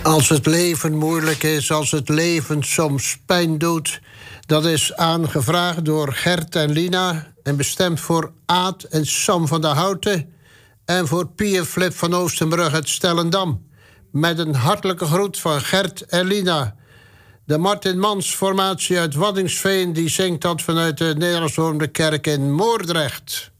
Als het leven moeilijk is, als het leven soms pijn doet. Dat is aangevraagd door Gert en Lina en bestemd voor Aad en Sam van der Houten en voor Pie en Flip van Oostenbrug uit Stellendam. Met een hartelijke groet van Gert en Lina. De Martin Mans formatie uit Waddinxveen die zingt dat vanuit de Nederlands-Hervormde Kerk in Moordrecht.